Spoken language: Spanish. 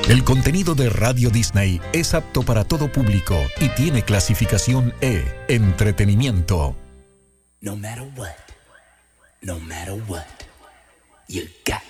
El contenido de Radio Disney es apto para todo público y tiene clasificación E, entretenimiento. No matter what, you got